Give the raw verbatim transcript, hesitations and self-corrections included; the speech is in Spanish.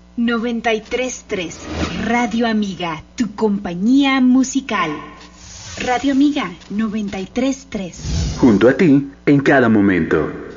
noventa y tres punto tres Radio Amiga, tu compañía musical. Radio Amiga noventa y tres punto tres. Junto a ti en cada momento.